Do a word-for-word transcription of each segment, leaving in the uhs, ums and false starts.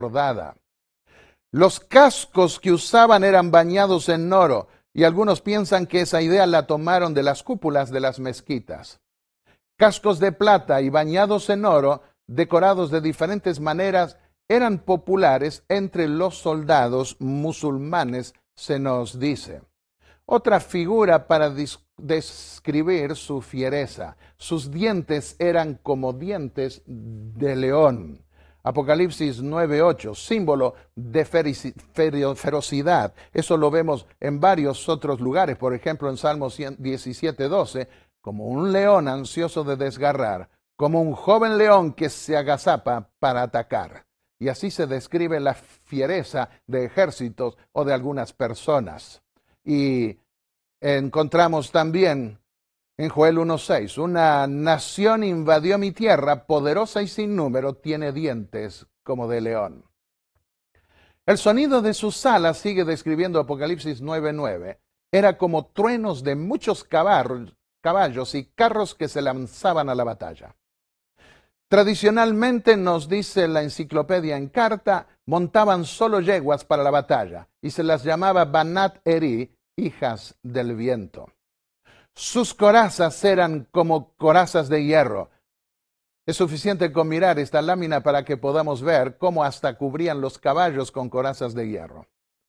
bordada. Los cascos que usaban eran bañados en oro, y algunos piensan que esa idea la tomaron de las cúpulas de las mezquitas. Cascos de plata y bañados en oro, decorados de diferentes maneras, eran populares entre los soldados musulmanes, se nos dice. Otra figura para describir su fiereza. Sus dientes eran como dientes de león. Apocalipsis nueve ocho, símbolo de ferocidad. Eso lo vemos en varios otros lugares, por ejemplo en Salmos diecisiete doce, como un león ansioso de desgarrar, como un joven león que se agazapa para atacar. Y así se describe la fiereza de ejércitos o de algunas personas. Y encontramos también en Joel uno seis, una nación invadió mi tierra, poderosa y sin número, tiene dientes como de león. El sonido de sus alas, sigue describiendo Apocalipsis nueve nueve, era como truenos de muchos caballos, caballos y carros que se lanzaban a la batalla. Tradicionalmente, nos dice la enciclopedia en carta, montaban solo yeguas para la batalla y se las llamaba Banat Eri, hijas del viento. Sus corazas eran como corazas de hierro. Es suficiente con mirar esta lámina para que podamos ver cómo hasta cubrían los caballos con corazas de hierro.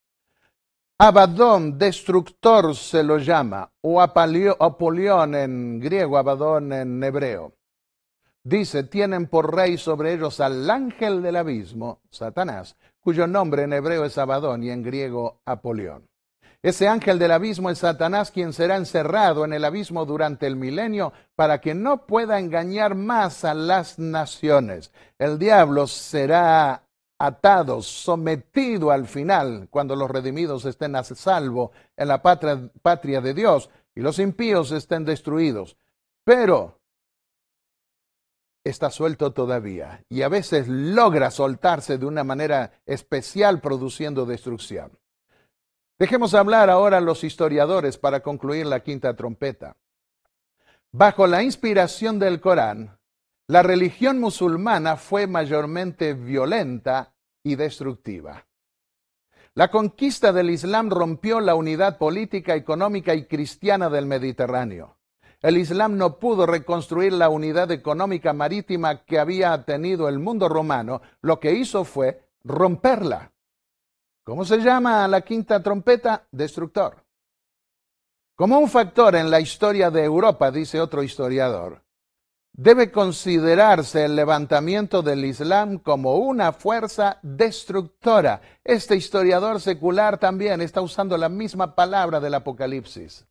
Abadón, destructor se lo llama, o Apolión en griego, Abadón en hebreo. Dice, tienen por rey sobre ellos al ángel del abismo, Satanás, cuyo nombre en hebreo es Abadón y en griego Apolión. Ese ángel del abismo es Satanás, quien será encerrado en el abismo durante el milenio para que no pueda engañar más a las naciones. El diablo será atado, sometido al final, cuando los redimidos estén a salvo en la patria, patria de Dios y los impíos estén destruidos. Pero está suelto todavía y a veces logra soltarse de una manera especial, produciendo destrucción. Dejemos hablar ahora a los historiadores para concluir la quinta trompeta. Bajo la inspiración del Corán, la religión musulmana fue mayormente violenta y destructiva. La conquista del Islam rompió la unidad política, económica y cristiana del Mediterráneo. El Islam no pudo reconstruir la unidad económica marítima que había tenido el mundo romano. Lo que hizo fue romperla. ¿Cómo se llama la quinta trompeta? Destructor. Como un factor en la historia de Europa, dice otro historiador, debe considerarse el levantamiento del Islam como una fuerza destructora. Este historiador secular también está usando la misma palabra del Apocalipsis.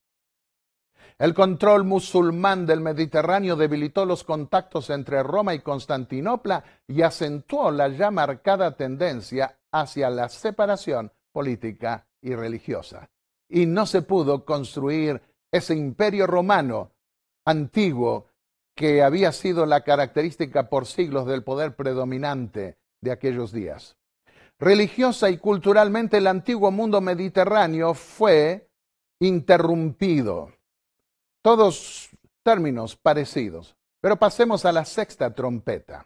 El control musulmán del Mediterráneo debilitó los contactos entre Roma y Constantinopla y acentuó la ya marcada tendencia hacia la separación política y religiosa. Y no se pudo construir ese imperio romano antiguo que había sido la característica por siglos del poder predominante de aquellos días. Religiosa y culturalmente, el antiguo mundo mediterráneo fue interrumpido. Todos términos parecidos. Pero pasemos a la sexta trompeta.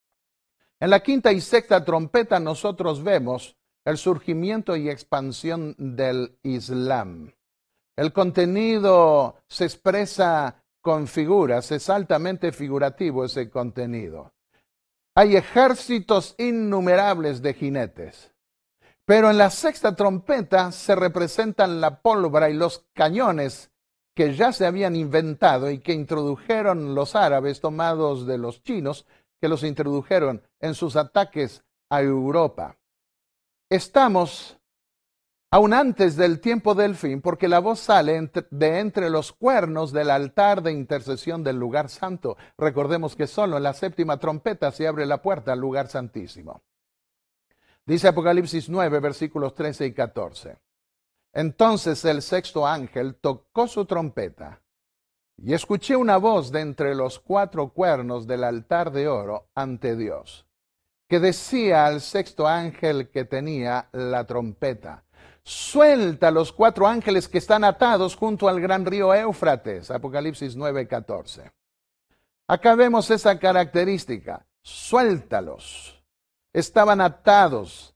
En la quinta y sexta trompeta nosotros vemos el surgimiento y expansión del Islam. El contenido se expresa con figuras, es altamente figurativo ese contenido. Hay ejércitos innumerables de jinetes. Pero en la sexta trompeta se representan la pólvora y los cañones que ya se habían inventado y que introdujeron los árabes, tomados de los chinos, que los introdujeron en sus ataques a Europa. Estamos aún antes del tiempo del fin, porque la voz sale de entre los cuernos del altar de intercesión del lugar santo. Recordemos que solo en la séptima trompeta se abre la puerta al lugar santísimo. Dice Apocalipsis nueve, versículos trece y catorce. Entonces el sexto ángel tocó su trompeta, y escuché una voz de entre los cuatro cuernos del altar de oro ante Dios, que decía al sexto ángel que tenía la trompeta: suelta los cuatro ángeles que están atados junto al gran río Éufrates. Apocalipsis nueve, catorce. Acá vemos esa característica: suéltalos. estaban atados